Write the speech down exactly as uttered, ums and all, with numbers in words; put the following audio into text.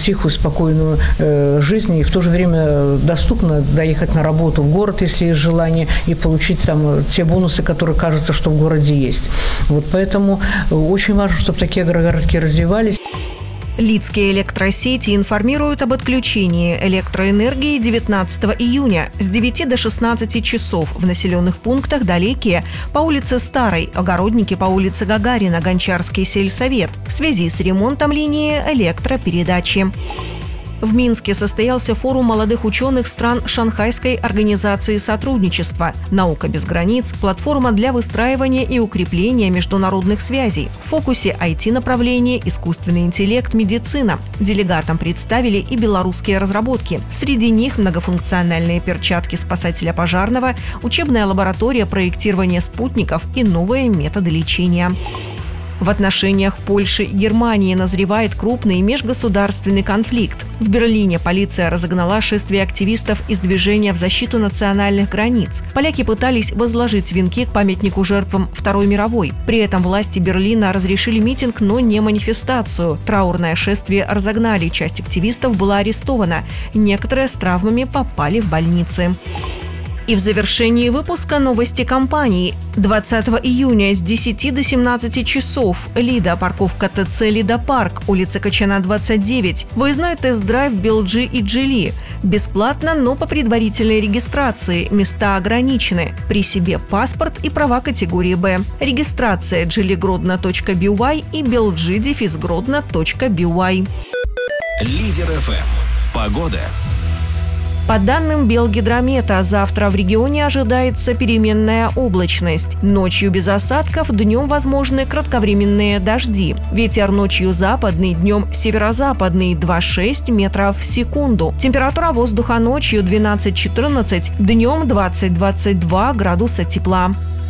тихую, спокойную э, жизнь, и в то же время доступно доехать на работу в город, если есть желание, и получить там те бонусы, которые кажется, что в городе есть. Вот поэтому очень важно, чтобы такие агрогородки развивались. Лидские электросети информируют об отключении электроэнергии девятнадцатого июня с девяти до шестнадцати часов в населенных пунктах Далекие по улице Старой, Огородники по улице Гагарина, Гончарский сельсовет в связи с ремонтом линии электропередачи. В Минске состоялся форум молодых ученых стран Шанхайской организации сотрудничества «Наука без границ. Платформа для выстраивания и укрепления международных связей». В фокусе ай ти-направление, искусственный интеллект, медицина. Делегатам представили и белорусские разработки. Среди них многофункциональные перчатки спасателя пожарного, учебная лаборатория проектирования спутников и новые методы лечения. В отношениях Польши и Германии назревает крупный межгосударственный конфликт. В Берлине полиция разогнала шествие активистов из движения в защиту национальных границ. Поляки пытались возложить венки к памятнику жертвам Второй мировой. При этом власти Берлина разрешили митинг, но не манифестацию. Траурное шествие разогнали, часть активистов была арестована. Некоторые с травмами попали в больницы. И в завершении выпуска новости компании. двадцатого июня с десяти до семнадцати часов Лида, парковка ТЦ Лида Парк, улица Кочана, двадцать девять. Выездной тест-драйв Белджи и Джили. Бесплатно, но по предварительной регистрации. Места ограничены. При себе паспорт и права категории Б. Регистрация джили-гродно точка би уай и белджи-гродно точка би уай. Лидер эф эм. Погода. По данным Белгидромета, завтра в регионе ожидается переменная облачность. Ночью без осадков, днем возможны кратковременные дожди. Ветер ночью западный, днем северо-западный два-шесть метров в секунду. Температура воздуха ночью двенадцать-четырнадцать, днем двадцать-двадцать два градуса тепла.